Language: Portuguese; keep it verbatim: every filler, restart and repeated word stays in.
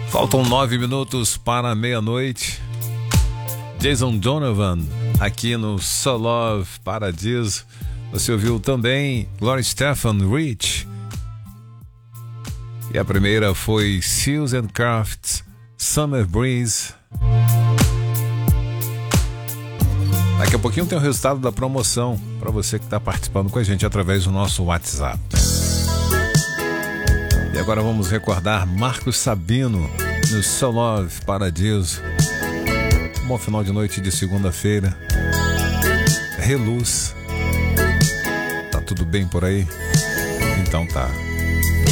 Faltam nove minutos para meia-noite. Jason Donovan aqui no So Love Paradiso. Você ouviu também Gloria Stefan, Rich. E a primeira foi Seals and Crafts, Summer Breeze. Daqui a pouquinho tem o resultado da promoção para você que está participando com a gente através do nosso WhatsApp. E agora vamos recordar Marcos Sabino no So Love Paradiso. Bom final de noite de segunda-feira. Reluz. Tá tudo bem por aí? Então tá.